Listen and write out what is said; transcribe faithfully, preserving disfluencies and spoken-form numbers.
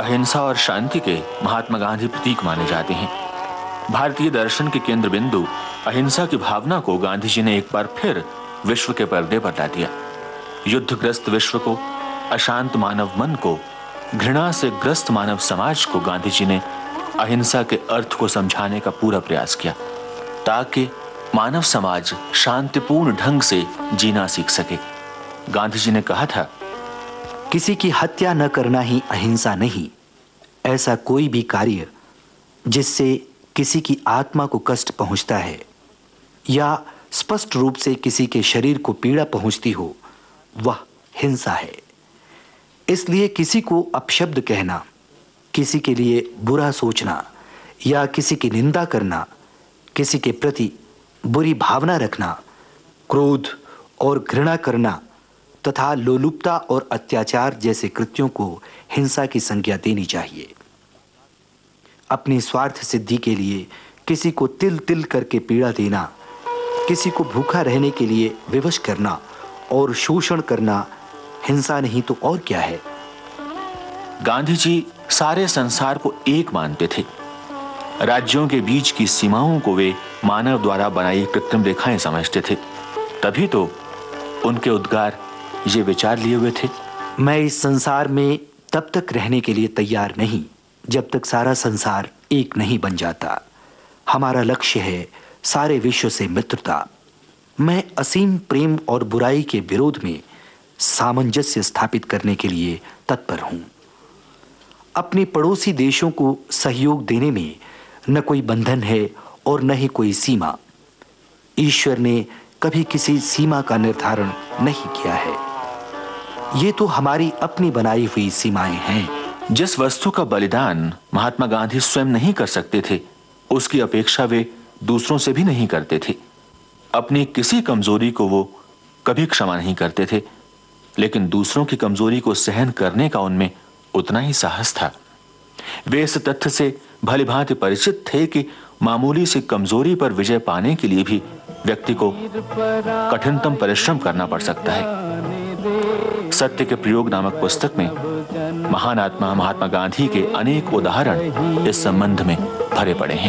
अहिंसा और शांति के महात्मा गांधी प्रतीक माने जाते हैं। भारतीय दर्शन के केंद्र बिंदु अहिंसा की भावना को गांधी जी ने एक बार फिर विश्व के पर्दे पर ला दिया। युद्धग्रस्त विश्व को, अशांत मानव मन को, घृणा से ग्रस्त मानव समाज को गांधी जी ने अहिंसा के अर्थ को समझाने का पूरा प्रयास किया, ताकि मानव समाज शांतिपूर्ण ढंग से जीना सीख सके। गांधी जी ने कहा था, किसी की हत्या न करना ही अहिंसा नहीं। ऐसा कोई भी कार्य जिससे किसी की आत्मा को कष्ट पहुंचता है या स्पष्ट रूप से किसी के शरीर को पीड़ा पहुंचती हो, वह हिंसा है। इसलिए किसी को अपशब्द कहना, किसी के लिए बुरा सोचना या किसी की निंदा करना, किसी के प्रति बुरी भावना रखना, क्रोध और घृणा करना तथा लोलुपता और अत्याचार जैसे कृत्यों को हिंसा की संज्ञा देनी चाहिए। अपनी स्वार्थ सिद्धि के लिए किसी को तिल तिल करके पीड़ा देना, किसी को भूखा रहने के लिए विवश करना और शोषण करना हिंसा नहीं तो और क्या है। गांधी जी सारे संसार को एक मानते थे। राज्यों के बीच की सीमाओं को वे मानव द्वारा बनाई कृत्रिम रेखाएं समझते थे। तभी तो उनके उद्गार ये विचार लिए हुए थे, मैं इस संसार में तब तक रहने के लिए तैयार नहीं जब तक सारा संसार एक नहीं बन जाता। हमारा लक्ष्य है सारे विश्व से मित्रता। मैं असीम प्रेम और बुराई के विरोध में सामंजस्य स्थापित करने के लिए तत्पर हूं। अपने पड़ोसी देशों को सहयोग देने में न कोई बंधन है और न ही कोई सीमा। ईश्वर ने कभी किसी सीमा का निर्धारण नहीं किया है। ये तो हमारी अपनी बनाई हुई सीमाएं हैं। जिस वस्तु का बलिदान महात्मा गांधी स्वयं नहीं कर सकते थे, उसकी अपेक्षा वे दूसरों से भी नहीं करते थे। अपनी किसी कमजोरी को वो कभी क्षमा नहीं करते थे, लेकिन दूसरों की कमजोरी को सहन करने का उनमें उतना ही साहस था। वे इस तथ्य से भलीभांति परिचित थे कि मामूली सी कमजोरी पर विजय पाने के लिए भी व्यक्ति को कठिनतम परिश्रम करना पड़ सकता है। सत्य के प्रयोग नामक पुस्तक में महान आत्मा महात्मा गांधी के अनेक उदाहरण इस संबंध में भरे पड़े हैं।